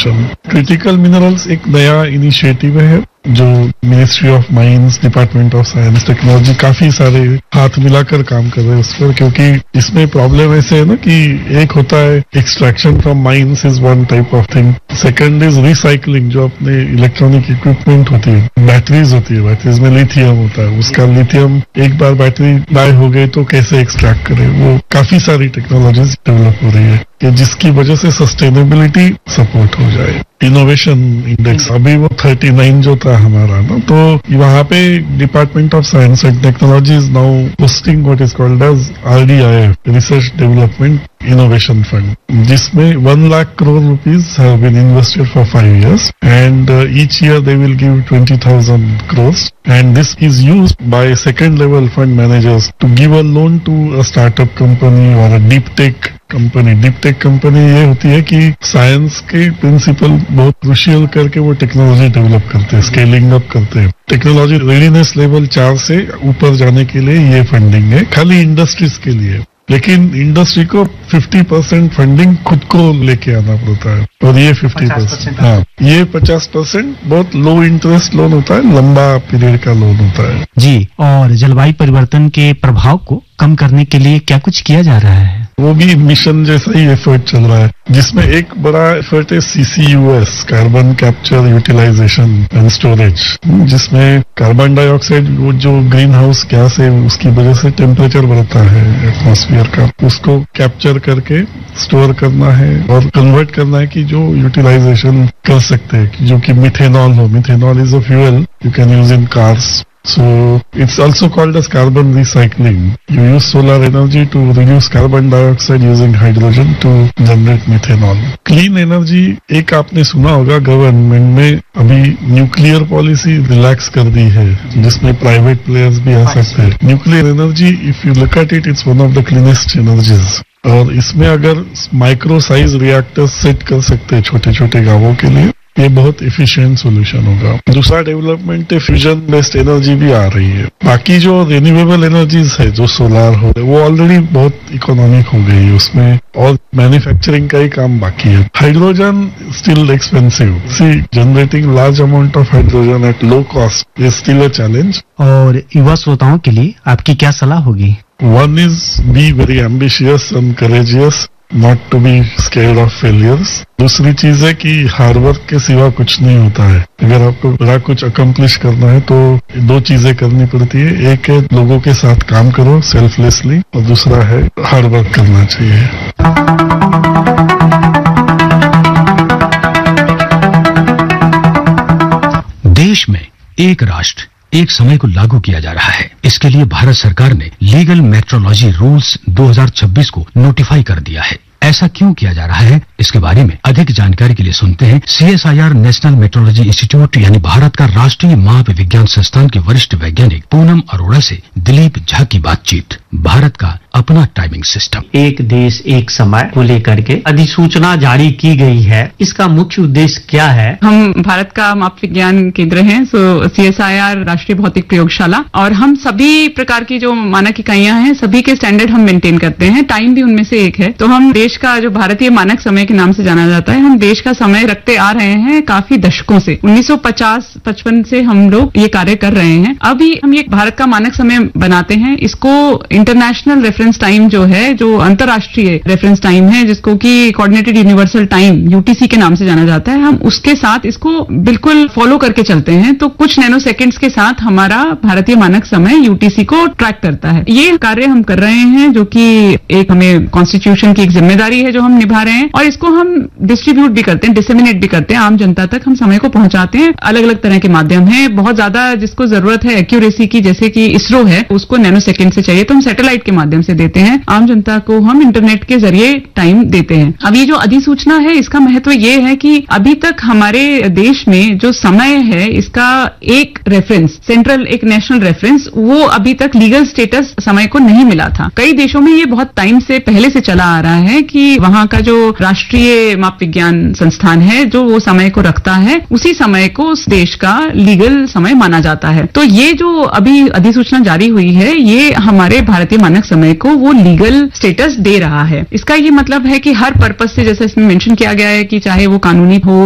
Innovation. Critical minerals एक नया initiative है जो ministry of mines, department of science technology काफी सारे हाथ मिलाकर काम कर रहे हैं उस पर, क्योंकि इसमें प्रॉब्लम ऐसे है ना कि एक होता है extraction from mines is one type of thing, second is recycling, जो अपने इलेक्ट्रॉनिक इक्विपमेंट होती है, बैटरीज होती है, बैटरीज में लिथियम होता है, उसका लिथियम एक बार बैटरी डाई हो गई तो कैसे एक्सट्रैक्ट करें, वो काफी सारी टेक्नोलॉजीज डेवलप हो रही है कि जिसकी वजह से सस्टेनेबिलिटी सपोर्ट हो जाए। इनोवेशन इंडेक्स अभी वो 39 जो था हमारा ना, तो वहाँ पे department of science and technology is now hosting what is called as RDIF, research development innovation fund, जिसमें 1 lakh crore rupees have been invested for 5 years and each year they will give 20,000 crores and this is used by second level fund managers to give a loan to a startup company or a deep tech company. Deep tech company ये होती है कि science के principal बहुत crucial करके वो technology develop करते हैं, स्केलिंग अप करते हैं। टेक्नोलॉजी रेडीनेस लेवल 4 से ऊपर जाने के लिए ये फंडिंग है, खाली इंडस्ट्रीज के लिए, लेकिन इंडस्ट्री को 50% फंडिंग खुद को लेके आना पड़ता है और ये 50%, हाँ, ये 50% बहुत लो इंटरेस्ट लोन होता है, लंबा पीरियड का लोन होता है जी। और जलवायु परिवर्तन के प्रभाव को कम करने के लिए क्या कुछ किया जा रहा है? वो भी मिशन जैसा ही एफर्ट चल रहा है, जिसमें एक बड़ा एफर्ट है CCUS, carbon capture utilisation and storage, जिसमें कार्बन डाइऑक्साइड वो जो ग्रीन हाउस गैस है उसकी वजह से टेम्परेचर बढ़ता है एटमॉस्फेयर का, उसको कैप्चर करके स्टोर करना है और कन्वर्ट करना है कि जो यूटिलाइजेशन कर सकते हैं, जो कि मिथेनॉल हो। Methanol is a fuel you can use in cars, so it's also called as carbon recycling. You use solar energy to reduce carbon dioxide using hydrogen to generate methanol. Clean energy एक आपने सुना होगा, government में अभी nuclear policy relax कर दी है, जिसमें private players भी आ सकते हैं। Nuclear energy if you look at it, it's one of the cleanest energies, और इसमें अगर माइक्रो साइज रिएक्टर्स सेट कर सकते हैं छोटे छोटे गांवों के लिए, ये बहुत इफिशिएंट सॉल्यूशन होगा। दूसरा डेवलपमेंट है फ्यूजन बेस्ड एनर्जी भी आ रही है। बाकी जो रिन्यूएबल एनर्जीज है, जो सोलार हो, वो ऑलरेडी बहुत इकोनॉमिक हो गई है, उसमें और मैन्युफैक्चरिंग का ही काम बाकी है। Hydrogen still expensive, C generating large amount of hydrogen at low cost is still a challenge. और युवा श्रोताओं के लिए आपकी क्या सलाह होगी? One is be very ambitious and courageous, not to be scared of failures। दूसरी चीज है कि हार्ड वर्क के सिवा कुछ नहीं होता है। अगर आपको बड़ा कुछ अकम्प्लिश करना है तो 2 चीजें करनी पड़ती है, एक है लोगों के साथ काम करो सेल्फलेसली, और दूसरा है हार्ड वर्क करना चाहिए। देश में एक राष्ट्र एक समय को लागू किया जा रहा है। इसके लिए भारत सरकार ने लीगल मेट्रोलॉजी रूल्स 2026 को नोटिफाई कर दिया है। ऐसा क्यों किया जा रहा है, इसके बारे में अधिक जानकारी के लिए सुनते हैं CSIR नेशनल मेट्रोलॉजी इंस्टीट्यूट यानी भारत का राष्ट्रीय माप विज्ञान संस्थान के वरिष्ठ वैज्ञानिक पूनम अरोड़ा से दिलीप झा की बातचीत। भारत का अपना टाइमिंग सिस्टम। एक देश एक समय को लेकर के अधिसूचना जारी की गई है, इसका मुख्य उद्देश्य क्या है? हम भारत का माप विज्ञान केंद्र हैं, CSIR राष्ट्रीय भौतिक प्रयोगशाला, और हम सभी प्रकार की जो मानक इकाइयां हैं सभी के स्टैंडर्ड हम मेंटेन करते हैं। टाइम भी उनमें से एक है। तो हम देश का जो भारतीय मानक समय के नाम से जाना जाता है, हम देश का समय रखते आ रहे हैं काफी दशकों से। 1950-55 से हम लोग ये कार्य कर रहे हैं। अभी हम ये भारत का मानक समय बनाते हैं, इसको इंटरनेशनल रेफरेंस टाइम जो है, जो अंतर्राष्ट्रीय रेफरेंस टाइम है, जिसको कि कोऑर्डिनेटेड यूनिवर्सल टाइम UTC के नाम से जाना जाता है, हम उसके साथ इसको बिल्कुल फॉलो करके चलते हैं। तो कुछ नैनो सेकेंड्स के साथ हमारा भारतीय मानक समय UTC को ट्रैक करता है। ये कार्य हम कर रहे हैं, जो कि एक हमें कॉन्स्टिट्यूशन की एक जिम्मेदारी है जो हम निभा रहे हैं, और इसको हम डिस्ट्रीब्यूट भी करते हैं, डिसेमिनेट भी करते हैं, आम जनता तक हम समय को पहुंचाते हैं। अलग अलग तरह के माध्यम है। बहुत ज्यादा जिसको जरूरत है एक्यूरेसी की, जैसे कि इसरो है, उसको नैनो सेकेंड से चाहिए तो हम सैटेलाइट के माध्यम से देते हैं। आम जनता को हम इंटरनेट के जरिए टाइम देते हैं। अब ये जो अधिसूचना है, इसका महत्व ये है कि अभी तक हमारे देश में जो समय है, इसका एक रेफरेंस, सेंट्रल एक नेशनल रेफरेंस, वो अभी तक लीगल स्टेटस समय को नहीं मिला था। कई देशों में ये बहुत टाइम से पहले से चला आ रहा है कि वहां का जो राष्ट्रीय माप विज्ञान संस्थान है, जो वो समय को रखता है, उसी समय को उस देश का लीगल समय माना जाता है। तो ये जो अभी अधिसूचना जारी हुई है, ये हमारे भारतीय मानक समय को वो लीगल स्टेटस दे रहा है। इसका ये मतलब है कि हर पर्पस से, जैसे इसमें मेंशन किया गया है कि चाहे वो कानूनी हो